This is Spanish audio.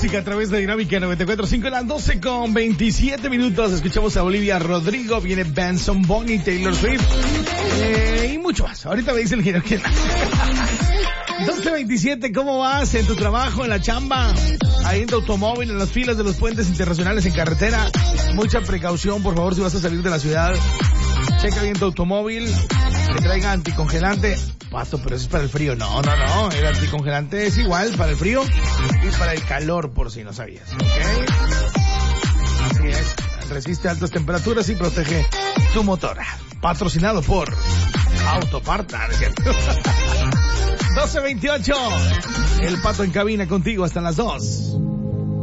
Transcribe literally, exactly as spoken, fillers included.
música a través de Dinámica noventa y cuatro punto cinco, las doce con veintisiete minutos. Escuchamos a Olivia Rodrigo, viene Benson Boone, Taylor Swift, eh, y mucho más. Ahorita me dice el giro que doce veintisiete, ¿cómo vas en tu trabajo, en la chamba, ahí en tu automóvil, en las filas de los puentes internacionales en carretera? Mucha precaución, por favor, si vas a salir de la ciudad. Checa bien tu automóvil, que traiga anticongelante. Pato, pero eso es para el frío. No, no, no, el anticongelante es igual para el frío y para el calor, por si no sabías, ¿ok? Así es, resiste altas temperaturas y protege tu motor. Patrocinado por Autoparta, ¿no es cierto? doce veintiocho, el Pato en cabina contigo hasta las dos.